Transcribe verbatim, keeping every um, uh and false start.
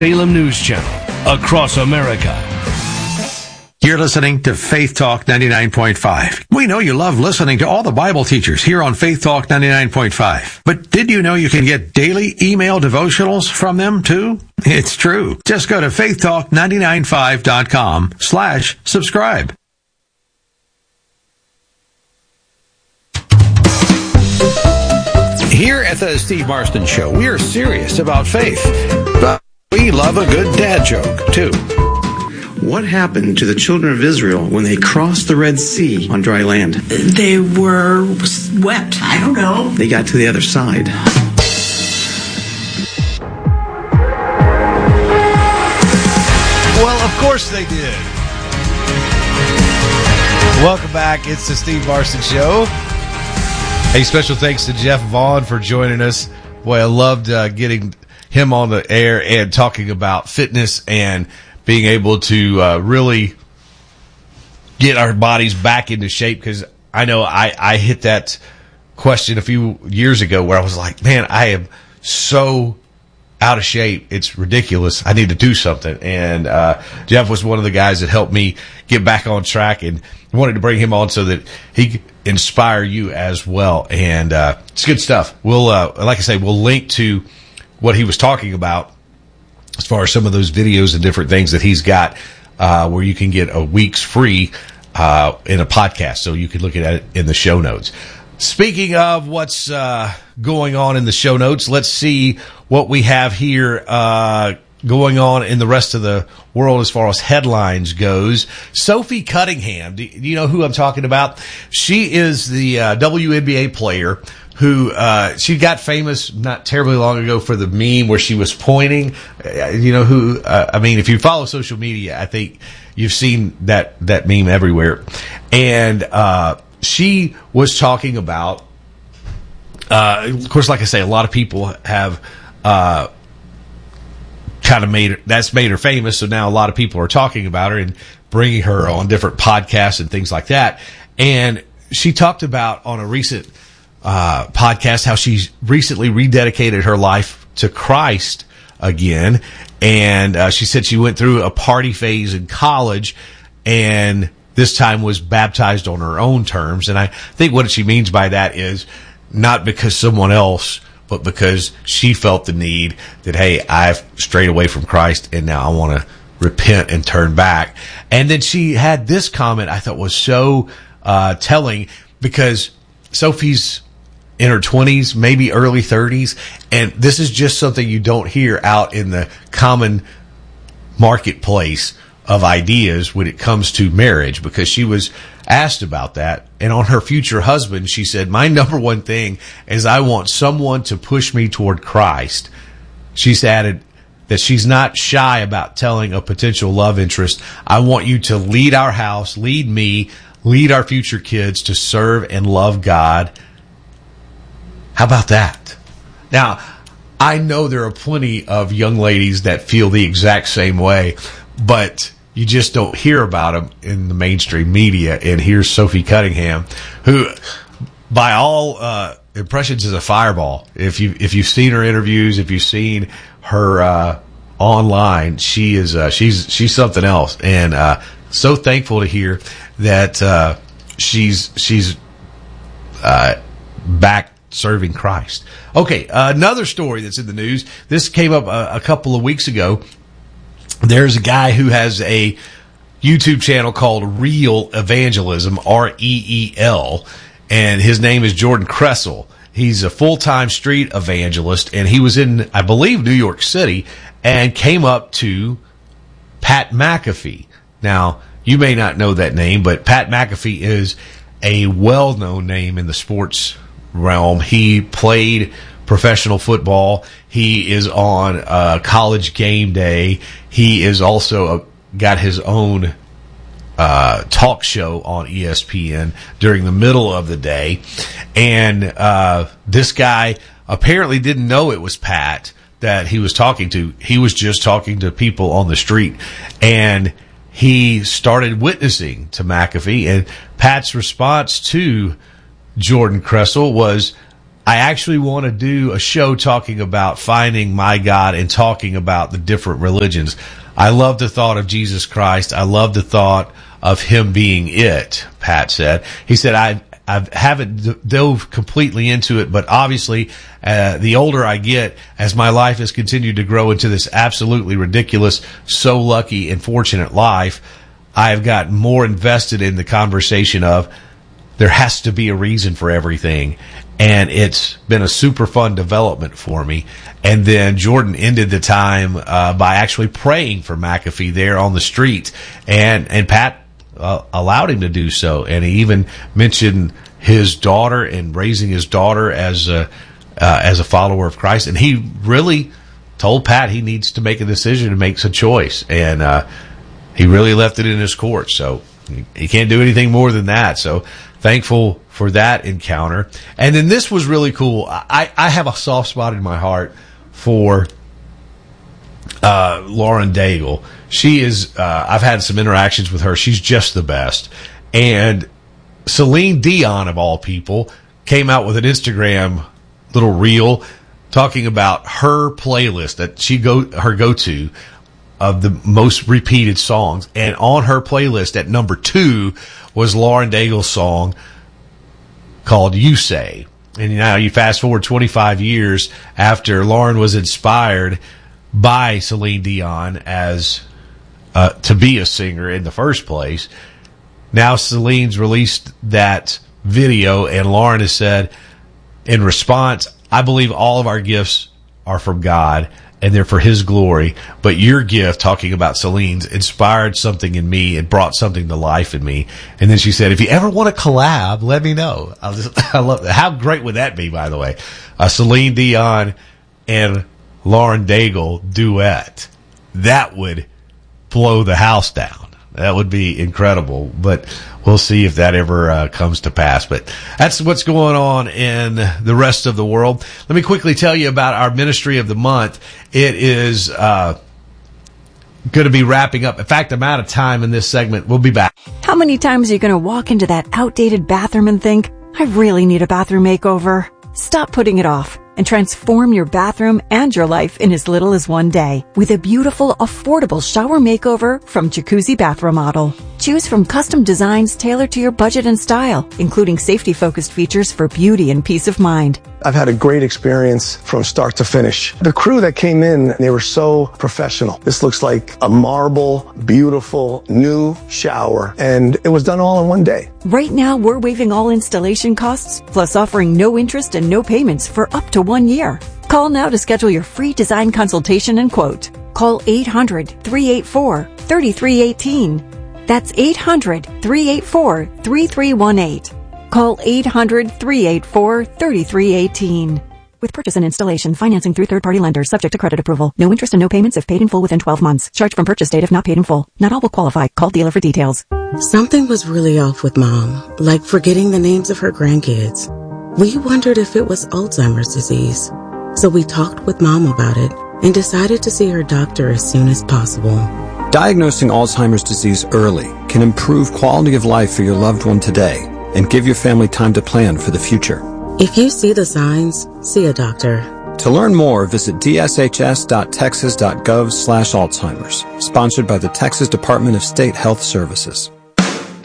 Salem News Channel, across America. You're listening to Faith Talk ninety-nine point five. We know you love listening to all the Bible teachers here on Faith Talk ninety-nine point five. But did you know you can get daily email devotionals from them too? It's true. Just go to faith talk nine nine five dot com slash subscribe. Here at the Steve Marston Show, we are serious about faith, but we love a good dad joke too. What happened to the children of Israel when they crossed the Red Sea on dry land? They were wet. I don't know. They got to the other side. Well, of course they did. Welcome back. It's the Steve Marston Show. Hey, special thanks to Jeff Vaughn for joining us. Boy, I loved uh, getting him on the air and talking about fitness and being able to uh, really get our bodies back into shape, because I know I, I hit that question a few years ago where I was like, man, I am so out of shape. It's ridiculous. I need to do something. And uh, Jeff was one of the guys that helped me get back on track, and wanted to bring him on so that he could inspire you as well. And uh, it's good stuff. We'll, uh, like I say, we'll link to what he was talking about as far as some of those videos and different things that he's got, uh, where you can get a week's free, uh, in a podcast. So you can look at it in the show notes. Speaking of what's, uh, going on in the show notes, let's see what we have here, uh, going on in the rest of the world as far as headlines goes. Sophie Cunningham, do you know who I'm talking about? She is the, uh, W N B A player who, uh, she got famous not terribly long ago for the meme where she was pointing. Uh, you know who, uh, I mean, if you follow social media, I think you've seen that, that meme everywhere. And, uh, she was talking about, uh, of course, like I say, a lot of people have, uh, kind of made, that's made her famous. So now a lot of people are talking about her and bringing her on different podcasts and things like that. And she talked about on a recent, Uh, podcast, how she's recently rededicated her life to Christ again. And uh, she said she went through a party phase in college, and this time was baptized on her own terms. And I think what she means by that is not because someone else, but because she felt the need that, hey, I've strayed away from Christ and now I want to repent and turn back. And then she had this comment I thought was so uh, telling, because Sophie's in her twenties, maybe early thirties, and this is just something you don't hear out in the common marketplace of ideas when it comes to marriage, because she was asked about that. And on her future husband, she said, my number one thing is I want someone to push me toward Christ. She's added that she's not shy about telling a potential love interest, I want you to lead our house, lead me, lead our future kids to serve and love God. How about that? Now, I know there are plenty of young ladies that feel the exact same way, but you just don't hear about them in the mainstream media. And here's Sophie Cunningham, who, by all uh, impressions, is a fireball. If you if you've seen her interviews, if you've seen her uh, online, she is uh, she's she's something else. And uh, so thankful to hear that uh, she's she's uh, back serving Christ. Okay, uh, another story that's in the news. This came up a, a couple of weeks ago. There's a guy who has a YouTube channel called Reel Evangelism, R E E L, and his name is Jordan Kressel. He's a full-time street evangelist, and he was in, I believe, New York City, and came up to Pat McAfee. Now, you may not know that name, but Pat McAfee is a well-known name in the sports realm. He played professional football. He is on uh, College Game Day. He is also a, got his own uh, talk show on E S P N during the middle of the day. And uh, this guy apparently didn't know it was Pat that he was talking to. He was just talking to people on the street. And he started witnessing to McAfee. And Pat's response to Jordan Kressel was, I actually want to do a show talking about finding my God and talking about the different religions. I love the thought of Jesus Christ. I love the thought of him being it, Pat said. He said, I I haven't dove completely into it, but obviously, uh, the older I get, as my life has continued to grow into this absolutely ridiculous, so lucky and fortunate life, I have gotten more invested in the conversation of there has to be a reason for everything. And it's been a super fun development for me. And then Jordan ended the time uh, by actually praying for McAfee there on the street. And, and Pat uh, allowed him to do so. And he even mentioned his daughter and raising his daughter as a, uh, as a follower of Christ. And he really told Pat he needs to make a decision and makes a choice. And uh, he really left it in his court. So he can't do anything more than that. So thankful for that encounter. And then this was really cool. I, I have a soft spot in my heart for uh, Lauren Daigle. She is, uh, I've had some interactions with her. She's just the best. And Celine Dion, of all people, came out with an Instagram little reel talking about her playlist that she go, her go-to of the most repeated songs. And on her playlist at number two was Lauren Daigle's song called You Say. And now you fast forward twenty-five years after Lauren was inspired by Celine Dion as uh, to be a singer in the first place. Now Celine's released that video, and Lauren has said in response, I believe all of our gifts are from God and they're for his glory, but your gift, talking about Celine's, inspired something in me and brought something to life in me. And then she said, if you ever want to collab, let me know. I'll just, I love that. How great would that be, by the way? A Celine Dion and Lauren Daigle duet. That would blow the house down. That would be incredible, but we'll see if that ever uh, comes to pass. But that's what's going on in the rest of the world. Let me quickly tell you about our Ministry of the Month. It is uh, going to be wrapping up. In fact, I'm out of time in this segment. We'll be back. How many times are you going to walk into that outdated bathroom and think, I really need a bathroom makeover? Stop putting it off and transform your bathroom and your life in as little as one day with a beautiful, affordable shower makeover from Jacuzzi Bath Remodel. Choose from custom designs tailored to your budget and style, including safety-focused features for beauty and peace of mind. I've had a great experience from start to finish. The crew that came in, they were so professional. This looks like a marble, beautiful, new shower, and it was done all in one day. Right now, we're waiving all installation costs, plus offering no interest and no payments for up to one year. Call now to schedule your free design consultation and quote. Call eight hundred, three eight four, three three one eight. That's eight hundred, three eight four, three three one eight. Call eight hundred, three eight four, three three one eight. With purchase and installation, financing through third-party lenders, subject to credit approval. No interest and no payments if paid in full within twelve months. Charge from purchase date if not paid in full. Not all will qualify. Call dealer for details. Something was really off with Mom, like forgetting the names of her grandkids. We wondered if it was Alzheimer's disease. So we talked with Mom about it and decided to see her doctor as soon as possible. Diagnosing Alzheimer's disease early can improve quality of life for your loved one today and give your family time to plan for the future. If you see the signs, see a doctor. To learn more, visit d s h s dot texas dot gov slash Alzheimer's. Sponsored by the Texas Department of State Health Services.